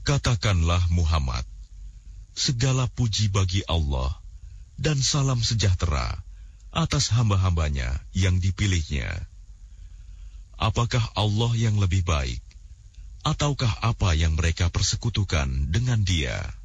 Katakanlah Muhammad, segala puji bagi Allah dan salam sejahtera atas hamba-hambanya yang dipilihnya. Apakah Allah yang lebih baik, ataukah apa yang mereka persekutukan dengan Dia?